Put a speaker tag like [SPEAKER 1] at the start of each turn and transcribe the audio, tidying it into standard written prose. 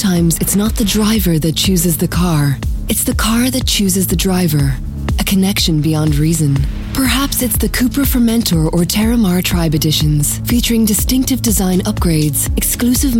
[SPEAKER 1] sometimes it's not the driver that chooses the car, it's the car that chooses the driver. A connection beyond reason. Perhaps it's the Cupra Formentor or Terramar Tribe editions, featuring distinctive design upgrades, exclusive